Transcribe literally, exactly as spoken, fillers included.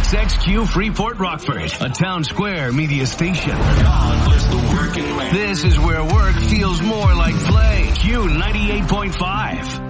X X Q Freeport Rockford, a Town Square media station. This is where work feels more like play. Q ninety-eight point five.